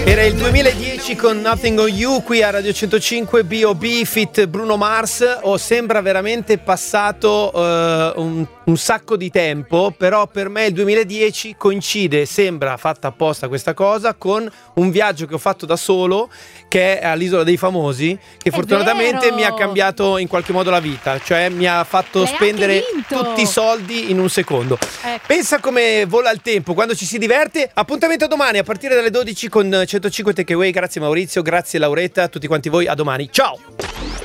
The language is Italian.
Era il 2010 con Nothing on You qui a Radio 105 B.O.B. Fit Bruno Mars. Sembra veramente passato un sacco di tempo, però per me il 2010 coincide, sembra fatta apposta questa cosa, con un viaggio che ho fatto da solo, che è all'Isola dei Famosi, che fortunatamente mi ha cambiato in qualche modo la vita, cioè mi ha fatto spendere tutti i soldi in un secondo. Pensa come vola il tempo quando ci si diverte. Appuntamento domani a partire dalle 12 con 105 Takeaway. Grazie Maurizio, grazie Lauretta, a tutti quanti voi, a domani, ciao!